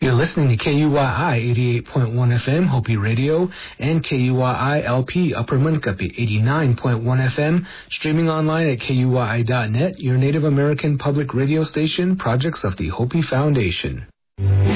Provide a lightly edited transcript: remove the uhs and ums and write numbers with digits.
You're listening to KUYI 88.1 FM Hopi Radio and KUYI LP Upper Mankapi 89.1 FM, streaming online at KUYI.net, your Native American public radio station, projects of the Hopi Foundation.